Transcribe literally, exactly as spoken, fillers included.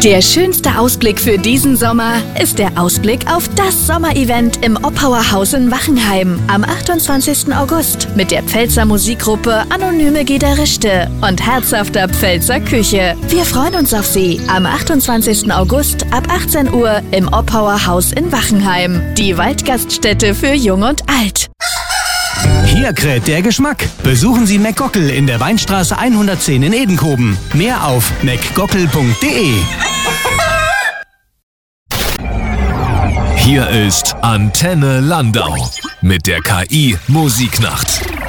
Der schönste Ausblick für diesen Sommer ist der Ausblick auf das Sommerevent im Oppauer Haus in Wachenheim am achtundzwanzigsten August mit der Pfälzer Musikgruppe Anonyme Gitarriste und herzhafter Pfälzer Küche. Wir freuen uns auf Sie am achtundzwanzigsten August ab achtzehn Uhr im Oppauer Haus in Wachenheim, die Waldgaststätte für Jung und Alt. Hier kräht der Geschmack. Besuchen Sie McGockel in der Weinstraße hundertzehn in Edenkoben. Mehr auf mcgockel punkt de. Hier ist Antenne Landau mit der K I Musiknacht.